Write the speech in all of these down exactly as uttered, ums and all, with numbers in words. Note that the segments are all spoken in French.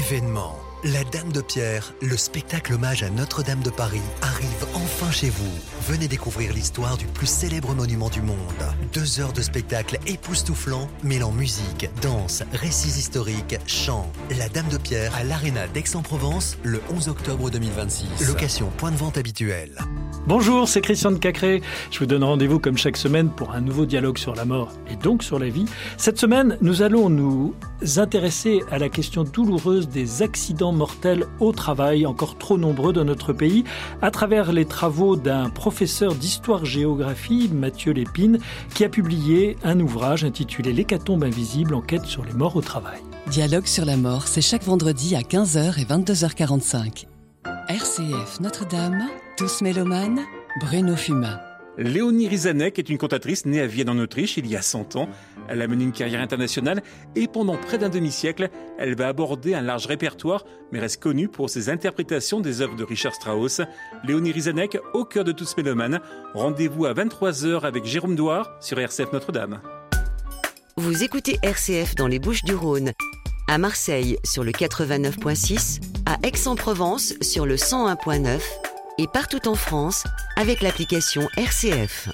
Événement. La Dame de Pierre, le spectacle hommage à Notre-Dame de Paris, arrive enfin chez vous. Venez découvrir l'histoire du plus célèbre monument du monde. Deux heures de spectacle époustouflant, mêlant musique, danse, récits historiques, chants. La Dame de Pierre à l'Arena d'Aix-en-Provence, le onze octobre deux mille vingt-six. Location point de vente habituelle. Bonjour, c'est Christian de Cacré. Je vous donne rendez-vous comme chaque semaine pour un nouveau dialogue sur la mort et donc sur la vie. Cette semaine, nous allons nous intéresser à la question douloureuse des accidents mortels au travail, encore trop nombreux dans notre pays, à travers les travaux d'un professeur d'histoire-géographie, Mathieu Lépine, qui a publié un ouvrage intitulé « L'hécatombe invisible, enquête sur les morts au travail ». Dialogue sur la mort, c'est chaque vendredi à quinze heures et vingt-deux heures quarante-cinq. R C F Notre-Dame, tous mélomanes, Bruno Fumain. Léonie Rizanek est une cantatrice née à Vienne en Autriche il y a cent ans. Elle a mené une carrière internationale et pendant près d'un demi-siècle, elle va aborder un large répertoire, mais reste connue pour ses interprétations des œuvres de Richard Strauss. Léonie Rizanek, au cœur de tous mélomanes. Rendez-vous à vingt-trois heures avec Jérôme Douard sur R C F Notre-Dame. Vous écoutez R C F dans les Bouches-du-Rhône, à Marseille sur le quatre-vingt-neuf virgule six, à Aix-en-Provence sur le cent un virgule neuf et partout en France avec l'application R C F.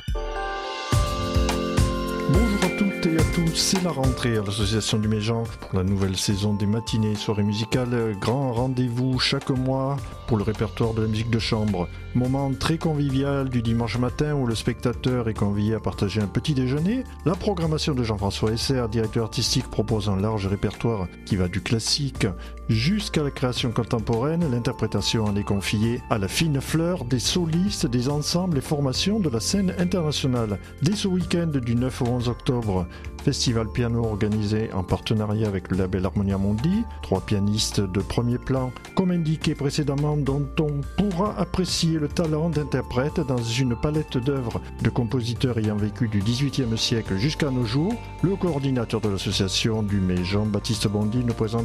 Bonjour à toutes et à tous, c'est la rentrée à l'Association du Méjean pour la nouvelle saison des matinées et soirées musicales. Grand rendez-vous chaque mois pour le répertoire de la musique de chambre. Moment très convivial du dimanche matin où le spectateur est convié à partager un petit déjeuner. La programmation de Jean-François Esser, directeur artistique, propose un large répertoire qui va du classique jusqu'à la création contemporaine. L'interprétation en est confiée à la fine fleur des solistes, des ensembles et formations de la scène internationale. Dès ce week-end du neuf au onze octobre, festival piano organisé en partenariat avec le label Harmonia Mundi. Trois pianistes de premier plan, comme indiqué précédemment, dont on pourra apprécier le talent d'interprète dans une palette d'œuvres de compositeurs ayant vécu du dix-huitième siècle jusqu'à nos jours. Le coordinateur de l'association du Méjean, Jean-Baptiste Bondy, nous présente